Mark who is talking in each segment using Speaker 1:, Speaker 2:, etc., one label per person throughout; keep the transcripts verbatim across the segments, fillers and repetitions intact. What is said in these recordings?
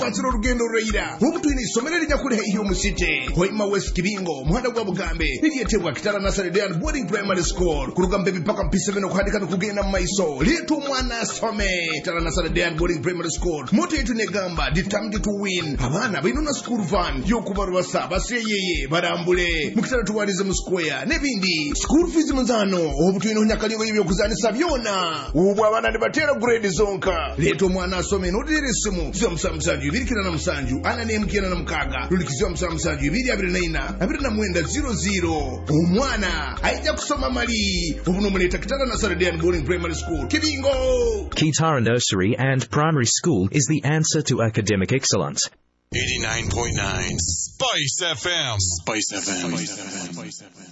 Speaker 1: Patsiro rugendo reira omuntu ine somereri nyakule hiyo musite Hoima West Kibingo muhanda gwa Bugambe niliyetebwa Kitala Nasale Dean Boarding Primary School kurugambe mpaka mpisa bino kuhandika nokugenda maiso litu mwana some Kitala Nasale Dean Boarding Primary School moto yetu negamba determined to win abana bainona school van yokubarwa saba seyeye barambule mukitala tuwalize mu square nebindi school fees munzano obutu ino nyakaliyo yibyo kuzanisa byona ubu abana ndibatera grade zonka litu mwana some nodirisimu zyo msamsanju birikira na msanju ana ne mkina na mkaga lulikizwa msamsanju ibiri abiri na ina abiri na mwenda zero zero umwana aija kusoma mali ubuno muleta Kitala Nasale Dean Boarding Primary School Kibingo.
Speaker 2: Kitara Nursery and Primary School is the answer to academic excellence.
Speaker 3: eighty-nine point nine Spice F M. Spice F M. Spice F M.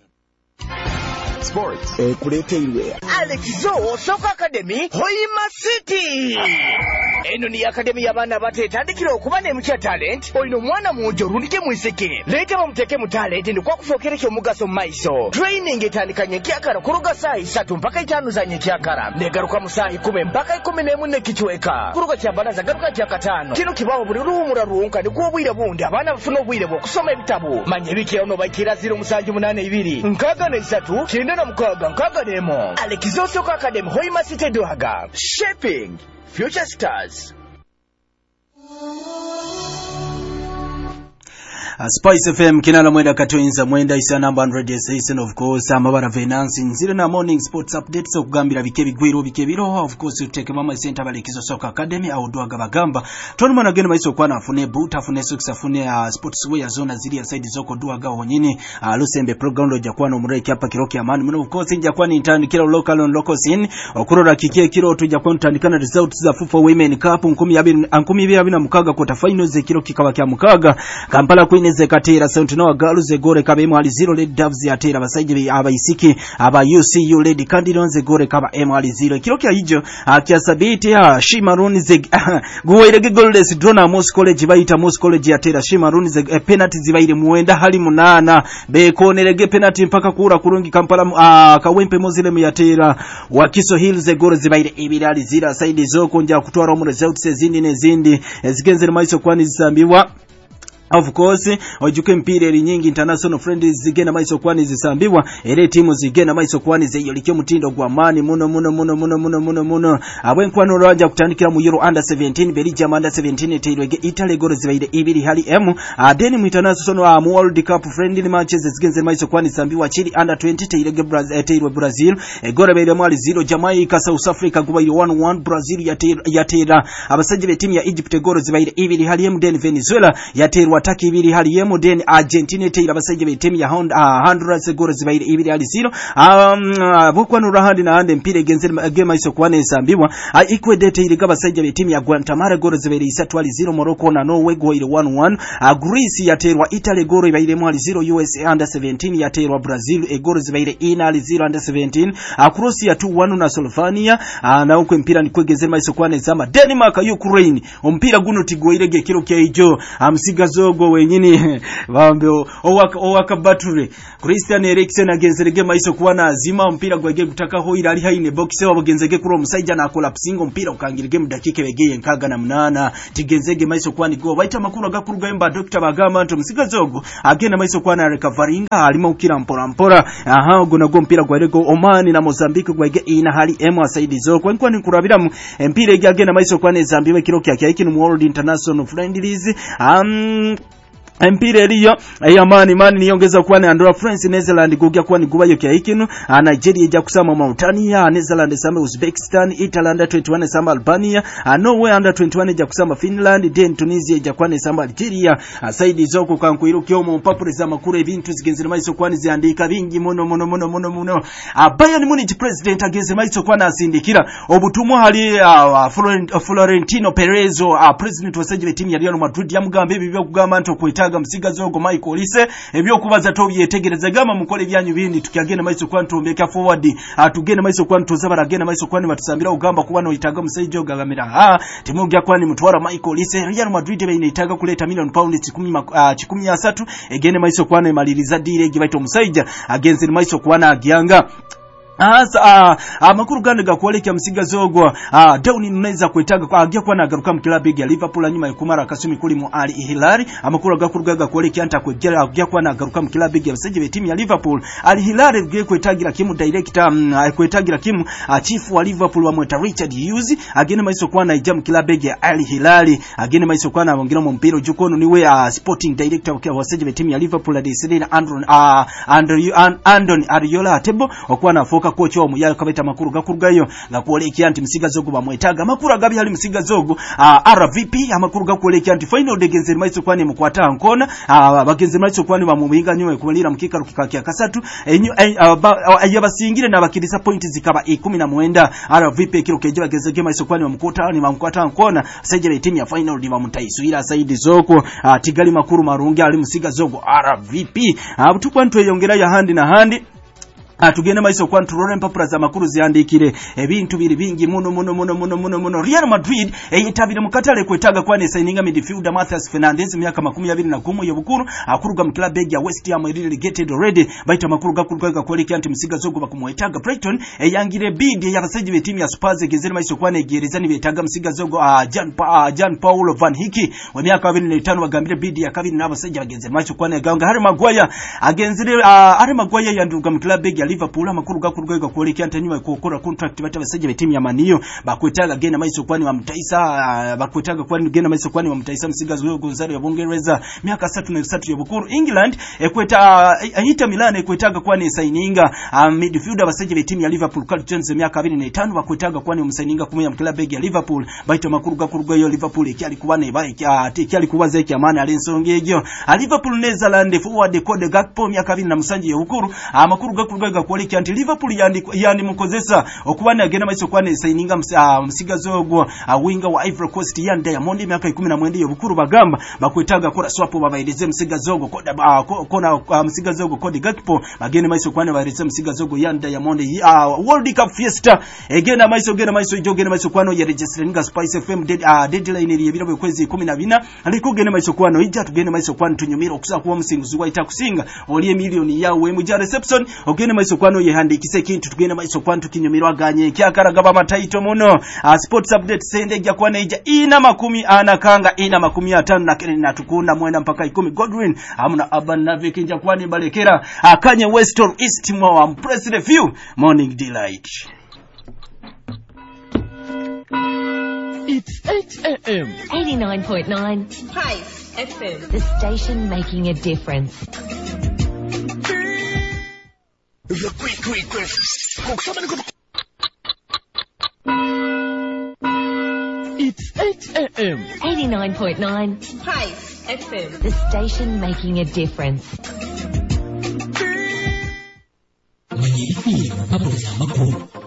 Speaker 4: Sports.
Speaker 5: Eh, kulete iwe.
Speaker 6: Alexizo Soccer Academy Hoima City. Eno ni academy y'abaana batetandikira okuba n'emikya talent olino mwana mujo rundike mwiseke leta bamuteke mu talent ndikwa kufokerekya omugaso maiso training etandikanye kyakara kuruga saa isatu mpaka itano zanye kyakara negaruka mu saa ikumi mpaka ikumi n'emu nekichweka kuruga kyabanaza garuka kyakatano kino kibaho buli ruhumura ruhunka ndikwa obwire bundi abaana bafuna obwire bw'okusoma ebitabu manye biki ono bakira zero musanju munane ibiri nkaga na isatu kyenda na mukaga nkaga n'emo Alexizo Soccer Academy Hoima City Duhaga shaping future stars.
Speaker 5: Uh, Spice F M kinala mwenda katoinza mwenda isa number one radio station of course amabara finance nzire na morning sports updates okugambira bike bigwiro bike biro of course uteke mama center Alexizo Soccer Academy au dwaga bagamba toni mana gene maiso kwana afune boot afune socks afune uh, sports wear zona ziri ya side zoko dwaga wonyini uh, lusembe program lo jakwana umureke hapa kiroki amani muno of course njakwana intani kila local on local scene okurora kike kiro tujakwana tandikana results za FIFA Women Cup nkumi abiri nkumi abiri na mukaga quarter finals kiro kikawa kya mukaga Kampala Queen ze katera Sontino Galuze gore kabemo ali zero Lady Doves yatera basajje abayisiki aba U C U Lady Candidons gore kaba emo ali zero kiro kya hijo kya sabiti ya Shimaruni ze guwairege goalless drona Moss College bayita Moss College yatera Shimaruni ze eh, penalty zibaire muwenda hali munana bekonerege penalty mpaka kura kurungi Kampala uh, kawempe mozile yatera Wakiso Hills gore zibaire ibiri ali zero side zoko nja kutwara mu results ezindi nezindi zigenze maiso kwani zisambiwa. Of course ojuke mpire eri nyingi international friends zigena maiso kwani zisambiwa ere timu zigena maiso kwani zeyolikyo mutindo gwa mani muno muno muno muno muno muno muno abwenkwano rwanja kutandikira mu Euro under seventeen Belgium under seventeen teirwege Italy goro zibaire ibiri hali M adeni mu international mu World Cup friendly matches zigenze maiso kwani sambiwa chili under twenty teirwege Brazil teirwe Brazil egora beire mwali zero Jamaica South Africa kubaire one one Brazil yatera yatera abasajje timu ya Egypt goro zibaire ibiri hali M den Venezuela yatera wataki ibiri hali yemo den Argentina teira basajje betemi ya Honduras goro zibaire ibiri hali zero um bukwano rahandi na ande mpire genze game iso kwane sambiwa Ecuador teira gabasajje betemi ya Guatemala goro zibaire isatu hali zero Morocco na Norway go ile one one Greece yaterwa Italy goro ibaire mo hali zero U S A under seventeen yaterwa Brazil e goro zibaire ina hali zero under seventeen Croatia two one na Slovenia na uko mpira ni kwegeze maiso kwane zama Denmark Ukraine ompira guno tigwoirege kiro kya ijo amsiga zogo wenyini bambe owaka owaka battery Christian Eriksen agenzerege maiso kuwana azima mpira gwege gutaka ho irali haine box wabogenzege kuro musaija na collapsingo mpira ukangirige mu dakika begeye nkaga na munana tigenzege maiso kwani go baita makuru agakuruga emba Doctor Bagama nto musiga zogo agena maiso kwana recovering alima ukira mpora mpora aha gona go mpira gwarego Oman na Mozambique gwege ina hali emo saidi zogo nkwani kurabira mu mpira ege agena maiso kwane Zambiwe kiro kya kya ikinu World International Friendlies um Empire eriyo ayamani mani niyongeza kuwa ni Andorra France Netherlands gugia kuwa ni guba yokia ikinu Nigeria ija kusama Mauritania Netherlands samba Uzbekistan Italy under twenty-one samba Albania Norway under twenty-one ija kusama Finland then Tunisia ija kuwa ni samba Algeria saidi zoko kankuiru kiomo mpapure za makure vintu zigenzile maiso kuwa ni ziandika vingi mono mono mono mono mono Bayern Munich president ageze maiso kuwa na asindikira obutumwa hali uh, Florentino Perez uh, president wa sajile timu ya Real Madrid ya mgambe bibyo kugama nto kuita msiga zogo Michael Olise ebyo kubaza to byetegereza gama mukole byanyu bindi tukagenda maiso kwantu mbeka forward atugenda maiso kwantu zabaragenda maiso kwani batusambira ugamba kuba no itaga musaijo gagamira ha timugya kwani mutwara Michael Olise Real Madrid be inaitaga kuleta million pounds kumi ya tatu egene maiso kwani maliriza dire gibaito musaija agenzi maiso kwana agianga Asa amakuru gande gakwolekya musigazogo Downi Nuneza kwetaga kwa agia kwa nagaruka mu club ya Liverpool nyuma yokumara kasumi kuli mu Al Hilal. Amakuru gakurugaga kwolekya anta kwegera agia kwa nagaruka mu club ya baseje timu ya Liverpool. Al Hilal gwe kwetagira kimu director kwetagira kimu chief wa Liverpool wa mweta Richard Hughes agene maiso kwa na ijam club ya Al Hilal agene maiso kwa na bongira mu mpira jukono niwe uh, sporting director wa baseje timu ya Liverpool adisirina Andron uh, Andrew Andon Ariola Tebo okwa na foka kocha wa muyalo kabeta makuru gakurugayo gakwolekya anti musigazogo bamwetaga makuru agabi hali musigazogo uh, R V P amakuru gakwolekya anti final degenze maiso kwani mukwata nkona uh, bagenze maiso kwani bamubinga nywe kumalira mukika rukikakya kasatu enyu ayabasingire nabakirisa points zikaba ikumi na mwenda. R V P kirokeje bageze maiso kwani bamukwata ni bamukwata nkona sejere timu ya final diva mutaiswira saidi zoko uh, tigali makuru marungi ali musigazogo R V P uh, tukwantu yongera ya handi na handi atugenda maiso kwa nturore mpapura za makuru ziandikire ebintu biri bingi muno muno muno muno muno muno. Real Madrid eyitabire mukatale kwetaga kwane signinga midfielder Matheus Fernandes myaka makumi abiri na gumu yobukuru akuruga mu club ya West Ham relegated already baita makuru gakuruga kwolekya anti musigazogo bakumwetaga Brighton eyangire bid ya baseje be timu ya Spurs egezere maiso kwane gerezani betaga musigazogo uh, Jan pa, uh, Jan Paulo Van Hiki wa myaka abiri na tano bagambire bid ya kabiri n'abaseje bageze maiso kwane ganga Harry Maguire agenzire uh, Harry Maguire yanduga mu club ya Liverpool amakuru gakuruga kwolekya antanyuma kokora contract batabaseje be timu ya Maniyo bakwetaga gena maiso kwani wa mutaisa uh, bakwetaga kwani gena maiso kwani wa mutaisa musigazo Gonzalo ya Bongereza myaka tatu na tatu ya bukuru. England ekweta uh, Inter Milan ekwetaga kwani signinga uh, midfielder baseje be timu ya Liverpool Carl Jones myaka abiri na tano bakwetaga kwani umsigninga kumya mu club ya Liverpool baita makuru gakuruga yo Liverpool ikyali kubane baika ikyali kubaza ikyamana alensongejo Liverpool Netherlands forward Code Gakpo myaka abiri na musanji ya bukuru amakuru gakuruga kwolekya anti Liverpool yandi yandi mukozesa okubana agenda maiso kwane signinga musigazogo uh, winga wa Ivory Coast ya Diamond myaka ikumi na mwenda yobukuru bagamba bakwetaga kora swap babairize musigazogo koda uh, kona uh, musigazogo Code Gakpo agenda maiso kwane bairize musigazogo ya Diamond uh, World Cup Fiesta egenda maiso genda maiso jogenda maiso kwano ya registeringa Spice F M dead, uh, deadline iri yebira kwezi kumi na bina aliko genda maiso kwano ija tugenda maiso kwano tunyumira okusa kuwa musinguzi wa itakusinga oliye milioni yawe muja reception ogenda maiso kwano yehandikise kintu tugenda maiso kwano tukinyumirwa ganye kyakaraga mataito muno uh, sports update sende gya kwana ija ina makumi anakanga ina makumi atano na kene natukunda mwenda mpaka ikumi Godwin amuna Urban Navik nja kwani balekera akanye West or East mwa impress the view morning delight.
Speaker 4: It's eight a m
Speaker 7: eighty-nine point nine
Speaker 8: Spice F M,
Speaker 7: the station making a difference.
Speaker 6: The quick, quick, quick.
Speaker 4: It's eight a m
Speaker 7: eighty-nine point nine
Speaker 8: Spice F M,
Speaker 7: the station making a difference.
Speaker 9: Mwenye ipi, papo za makuru.